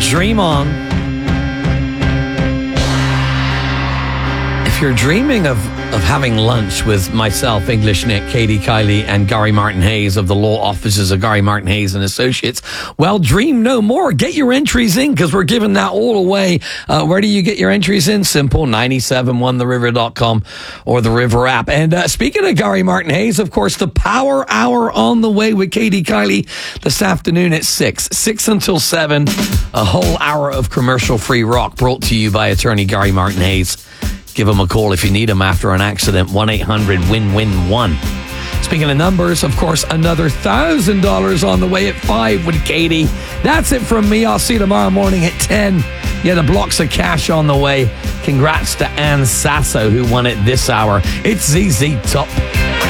Dream on. If you're dreaming of having lunch with myself, English Nick, Katie Kiley, and Gary Martin Hayes of the law offices of Gary Martin Hayes and Associates, well, dream no more. Get your entries in, because we're giving that all away. Where do you get your entries in? Simple, 971theriver.com or the River app. And speaking of Gary Martin Hayes, of course, the Power Hour on the way with Katie Kiley this afternoon at 6 until 7. A whole hour of commercial-free rock brought to you by attorney Gary Martin Hayes. Give him a call if you need him after an accident. 1-800-WIN-WIN-1. Speaking of numbers, of course, another $1,000 on the way at 5 with Katie. That's it from me. I'll see you tomorrow morning at 10. Yeah, the blocks of cash on the way. Congrats to Anne Sasso, who won it this hour. It's ZZ Top.